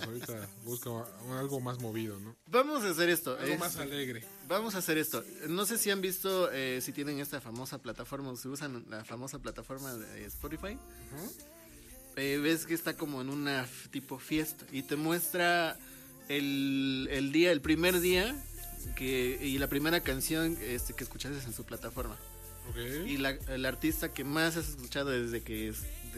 ahorita busco algo más movido, ¿no? Vamos a hacer esto. Algo más alegre. Vamos a hacer esto. No sé si han visto, si tienen esta famosa plataforma, o si usan la famosa plataforma de Spotify. Ves que está como en una tipo fiesta y te muestra el primer día y la primera canción que escuchaste en su plataforma. Okay. Y el artista que más has escuchado desde que